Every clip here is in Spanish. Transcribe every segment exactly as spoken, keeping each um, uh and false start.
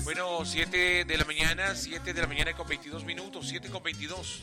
Bueno, siete de la mañana, siete de la mañana con veintidós minutos, siete con veintidós.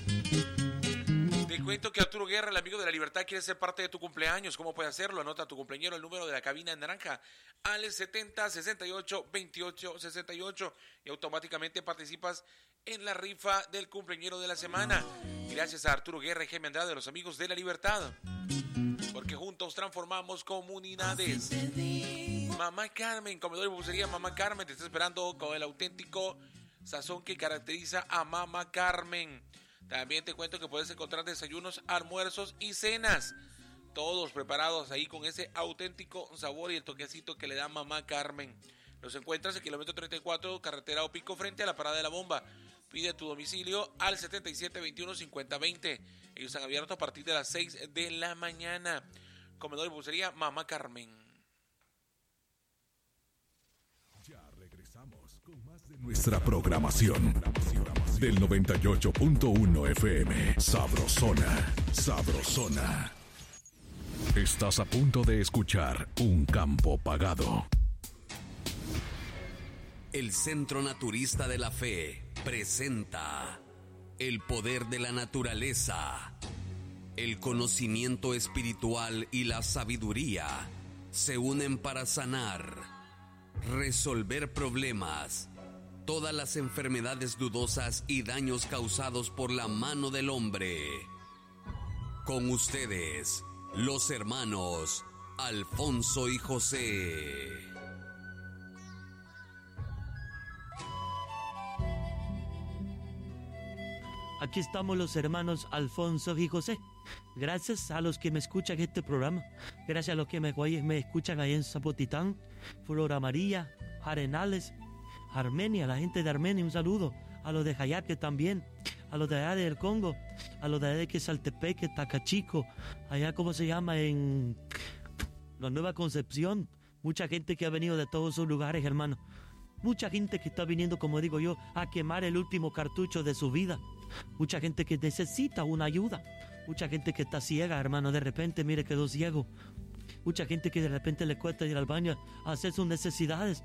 Te cuento que Arturo Guerra, el amigo de la libertad, quiere ser parte de tu cumpleaños. ¿Cómo puede hacerlo? Anota tu cumpleañero, el número de la cabina en naranja, al setenta, sesenta y ocho, veintiocho, sesenta y ocho, y automáticamente participas en la rifa del cumpleañero de la semana. Gracias a Arturo Guerra y Jaime Andrade, de los amigos de la libertad. Porque juntos transformamos comunidades. Mamá Carmen, comedor y pupusería Mamá Carmen, te está esperando con el auténtico sazón que caracteriza a Mamá Carmen. También te cuento que puedes encontrar desayunos, almuerzos y cenas, todos preparados ahí con ese auténtico sabor y el toquecito que le da Mamá Carmen. Los encuentras en kilómetro treinta y cuatro, carretera Opico, frente a la parada de la bomba. Pide tu domicilio al setenta y siete, veintiuno, cincuenta, veinte. Ellos están abiertos a partir de las seis de la mañana. Comedor y pupusería Mamá Carmen. Nuestra programación del noventa y ocho punto uno F M. Sabrosona, sabrosona. Estás a punto de escuchar Un Campo Pagado. El Centro Naturista de la Fe presenta el poder de la naturaleza. El conocimiento espiritual y la sabiduría se unen para sanar, resolver problemas, todas las enfermedades dudosas y daños causados por la mano del hombre. Con ustedes, los hermanos Alfonso y José. Aquí estamos los hermanos Alfonso y José. Gracias a los que me escuchan este programa. Gracias a los que me, me escuchan ahí en Zapotitán, Flora María, Arenales, Armenia, la gente de Armenia, un saludo. A los de Jayaque también, a los de allá del Congo, a los de allá de Quesaltepeque, Tacachico, allá como se llama en la Nueva Concepción. Mucha gente que ha venido de todos esos lugares, hermano. Mucha gente que está viniendo, como digo yo, a quemar el último cartucho de su vida. Mucha gente que necesita una ayuda. Mucha gente que está ciega, hermano, de repente, mire, quedó ciego. Mucha gente que de repente le cuesta ir al baño a hacer sus necesidades.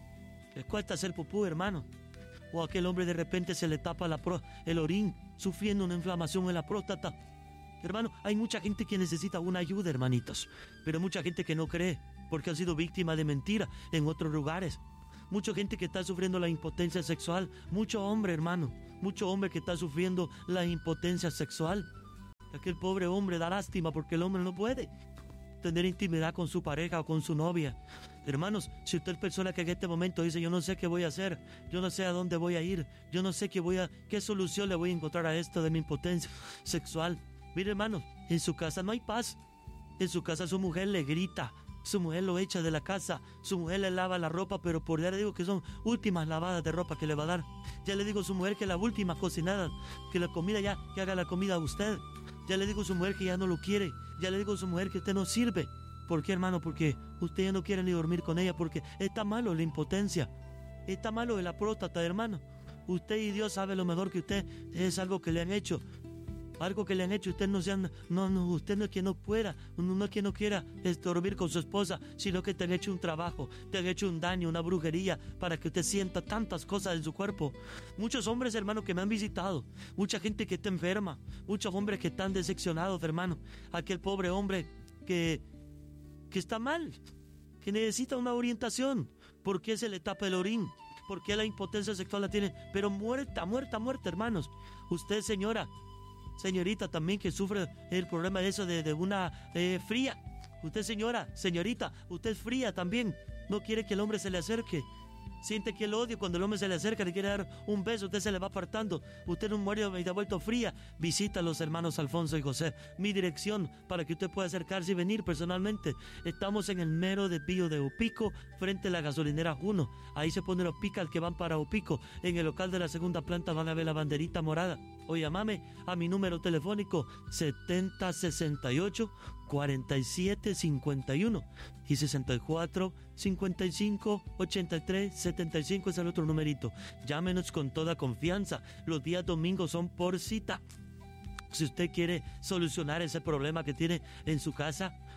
Les cuesta hacer pupú, hermano. O aquel hombre de repente se le tapa la pro, el orín, sufriendo una inflamación en la próstata. Hermano, hay mucha gente que necesita una ayuda, hermanitos. Pero mucha gente que no cree, porque ha sido víctima de mentira en otros lugares. Mucha gente que está sufriendo la impotencia sexual. Mucho hombre, hermano. Mucho hombre que está sufriendo la impotencia sexual. Aquel pobre hombre da lástima porque el hombre no puede tener intimidad con su pareja o con su novia. Hermanos, si usted es persona que en este momento dice, yo no sé qué voy a hacer, yo no sé a dónde voy a ir, yo no sé qué voy a, qué solución le voy a encontrar a esto de mi impotencia sexual. Mire, hermano, en su casa no hay paz. En su casa su mujer le grita, su mujer lo echa de la casa, su mujer le lava la ropa, pero por ya le digo que son últimas lavadas de ropa que le va a dar. Ya le digo a su mujer que la última cocinada, que la comida ya, que haga la comida a usted. Ya le digo a su mujer que ya no lo quiere. Ya le digo a su mujer que usted no sirve. ¿Por qué, hermano? Porque usted ya no quiere ni dormir con ella, porque está malo la impotencia. Está malo de la próstata, hermano. Usted y Dios sabe lo mejor que usted es algo que le han hecho. Algo que le han hecho, usted no sea, no, no, usted no es que no pueda, no es que no quiera este, dormir con su esposa, sino que te han hecho un trabajo, te han hecho un daño, una brujería, para que usted sienta tantas cosas en su cuerpo. Muchos hombres, hermano, que me han visitado, mucha gente que está enferma, muchos hombres que están decepcionados, hermano. Aquel pobre hombre que, que está mal, que necesita una orientación. ¿Por qué se le tapa el orín? ¿Por qué la impotencia sexual la tiene? Pero muerta, muerta, muerta, hermanos. Usted, señora, señorita también que sufre el problema de eso de, de una eh, fría. Usted, señora, señorita, usted es fría también. No quiere que el hombre se le acerque. Siente que el odio cuando el hombre se le acerca, le quiere dar un beso, usted se le va apartando. Usted no muere y ha vuelto fría. Visita a los hermanos Alfonso y José. Mi dirección para que usted pueda acercarse y venir personalmente. Estamos en el mero desvío de Opico, frente a la gasolinera uno. Ahí se pone los picas que van para Opico. En el local de la segunda planta van a ver la banderita morada. O llámame a mi número telefónico setenta sesenta y ocho cuarenta y siete cincuenta y uno y sesenta y cuatro cincuenta y cinco ochenta y tres setenta y cinco es el otro numerito. Llámenos con toda confianza. Los días domingos son por cita. Si usted quiere solucionar ese problema que tiene en su casa,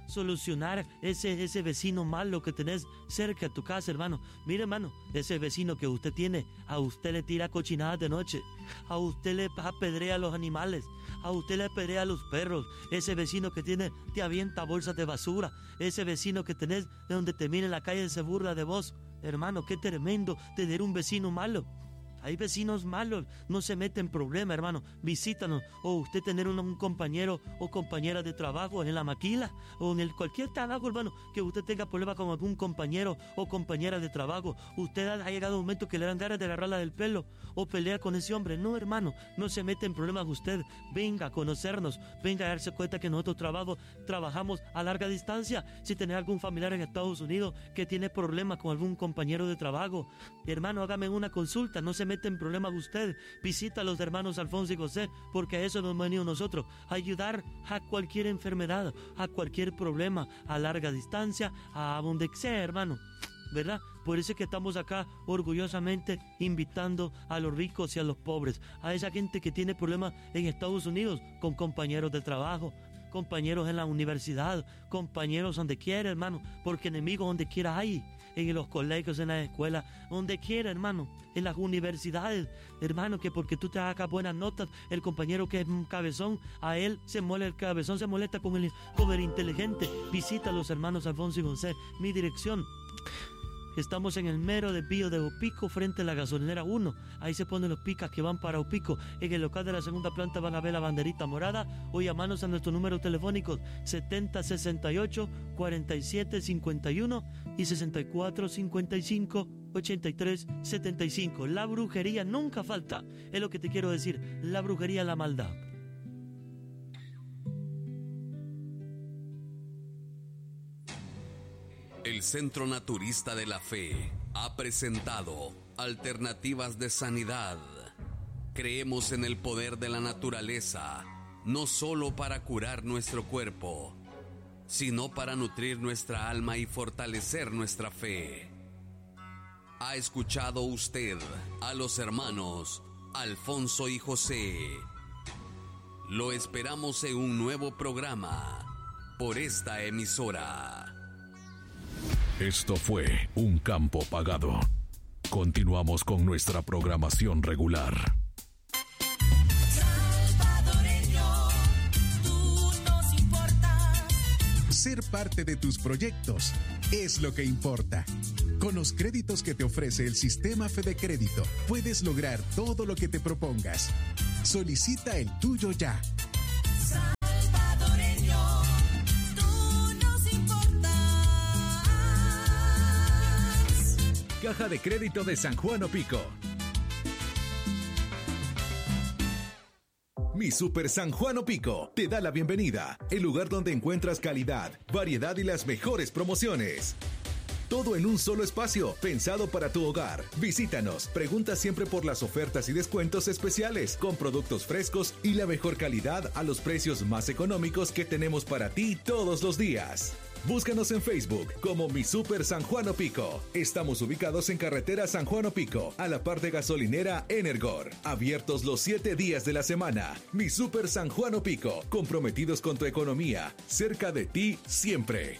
solucionar ese, ese vecino malo que tenés cerca de tu casa, hermano. Mire, hermano, ese vecino que usted tiene, a usted le tira cochinadas de noche, a usted le apedrea a los animales, a usted le apedrea a los perros. Ese vecino que tiene te avienta bolsas de basura. Ese vecino que tenés de donde te mira en la calle se burla de vos. Hermano, qué tremendo tener un vecino malo. Hay vecinos malos, no se meten en problema, hermano. Visítanos. O usted tener un, un compañero o compañera de trabajo en la maquila o en el cualquier trabajo, hermano, que usted tenga problema con algún compañero o compañera de trabajo. Usted ha, ha llegado un momento que le dan ganas de agarrarla del pelo o pelear con ese hombre. No, hermano, no se mete en problemas usted. Venga a conocernos, venga a darse cuenta que nosotros trabajo, trabajamos a larga distancia. Si tiene algún familiar en Estados Unidos que tiene problemas con algún compañero de trabajo, hermano, hágame una consulta, no se mete en problemas usted. Visita a los hermanos Alfonso y José, porque a eso nos hemos venido nosotros, a ayudar a cualquier enfermedad, a cualquier problema, a larga distancia, a donde sea, hermano, ¿verdad? Por eso es que estamos acá orgullosamente invitando a los ricos y a los pobres, a esa gente que tiene problemas en Estados Unidos con compañeros de trabajo, compañeros en la universidad, compañeros donde quiera, hermano, porque enemigos donde quiera hay, en los colegios, en las escuelas, donde quiera, hermano, en las universidades, hermano, que porque tú te hagas buenas notas, el compañero que es un cabezón, a él se molesta, el cabezón se molesta con el, con el inteligente. Visita a los hermanos Alfonso y José, mi dirección. Estamos en el mero desvío de Opico, frente a la gasolinera uno. Ahí se ponen los picas que van para Opico. En el local de la segunda planta van a ver la banderita morada. O llamarnos a nuestros números telefónicos setenta sesenta y ocho cuarenta y siete cincuenta y uno y sesenta y cuatro cincuenta y cinco ochenta y tres setenta y cinco. La brujería nunca falta. Es lo que te quiero decir. La brujería, la maldad. El Centro Naturista de la Fe ha presentado alternativas de sanidad. Creemos en el poder de la naturaleza, no solo para curar nuestro cuerpo, sino para nutrir nuestra alma y fortalecer nuestra fe. ¿Ha escuchado usted a los hermanos Alfonso y José? Lo esperamos en un nuevo programa por esta emisora. Esto fue Un Campo Pagado. Continuamos con nuestra programación regular. Salvadoreño, tú nos importas. Ser parte de tus proyectos es lo que importa. Con los créditos que te ofrece el sistema Fede Crédito, puedes lograr todo lo que te propongas. Solicita el tuyo ya. Salvadoreño, tú nos importas. Caja de Crédito de San Juan Opico. Mi Super San Juan Opico te da la bienvenida, el lugar donde encuentras calidad, variedad y las mejores promociones. Todo en un solo espacio, pensado para tu hogar. Visítanos, pregunta siempre por las ofertas y descuentos especiales, con productos frescos y la mejor calidad a los precios más económicos que tenemos para ti todos los días. Búscanos en Facebook como Mi Super San Juan Opico. Estamos ubicados en carretera San Juan Opico, a la par de gasolinera Energor. Abiertos los siete días de la semana. Mi Super San Juan Opico, comprometidos con tu economía, cerca de ti siempre.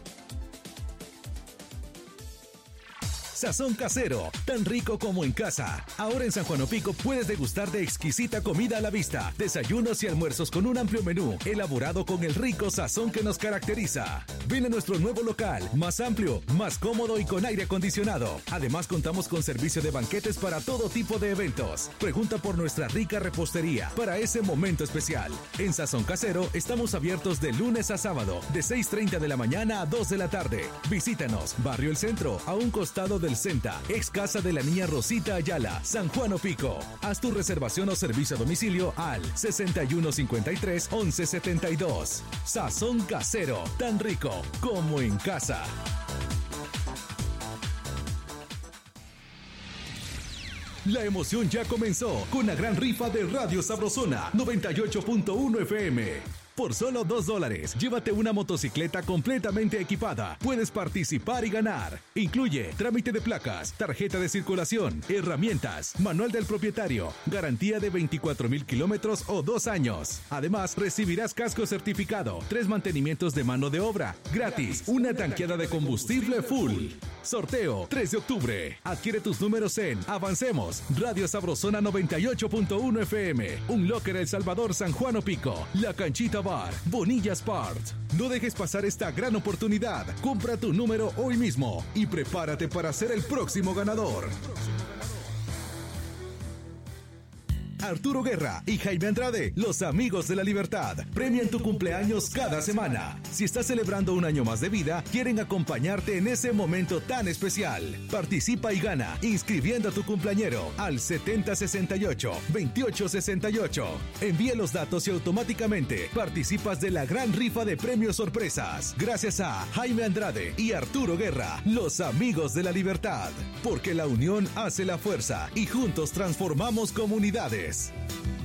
Sazón casero, tan rico como en casa. Ahora en San Juan Opico puedes degustar de exquisita comida a la vista, desayunos y almuerzos con un amplio menú, elaborado con el rico sazón que nos caracteriza. Ven a nuestro nuevo local, más amplio, más cómodo y con aire acondicionado. Además contamos con servicio de banquetes para todo tipo de eventos. Pregunta por nuestra rica repostería para ese momento especial. En Sazón Casero estamos abiertos de lunes a sábado, de seis treinta de la mañana a dos de la tarde. Visítanos, Barrio El Centro, a un costado del Senta, ex casa de la niña Rosita Ayala, San Juan Opico. Haz tu reservación o servicio a domicilio al sesenta y uno cincuenta y tres once setenta y dos. Sazón Casero, tan rico como en casa. La emoción ya comenzó con la gran rifa de Radio Sabrosona noventa y ocho punto uno F M. Por solo dos dólares, llévate una motocicleta completamente equipada. Puedes participar y ganar. Incluye trámite de placas, tarjeta de circulación, herramientas, manual del propietario, garantía de veinticuatro mil kilómetros o dos años. Además, recibirás casco certificado, tres mantenimientos de mano de obra, gratis, una tanqueada de combustible full. Sorteo tres de octubre. Adquiere tus números en Avancemos, Radio Sabrosona noventa y ocho punto uno F M, Un Locker El Salvador, San Juan Opico, La Canchita Bar, Bonilla Sport. No dejes pasar esta gran oportunidad. Compra tu número hoy mismo y prepárate para ser el próximo ganador. Arturo Guerra y Jaime Andrade, los amigos de la libertad, premian tu cumpleaños cada semana. Si estás celebrando un año más de vida, quieren acompañarte en ese momento tan especial. Participa y gana inscribiendo a tu cumpleañero al setenta sesenta y ocho veintiocho sesenta y ocho. Envíe los datos y automáticamente participas de la gran rifa de premios sorpresas. Gracias a Jaime Andrade y Arturo Guerra, los amigos de la libertad. Porque la unión hace la fuerza y juntos transformamos comunidades.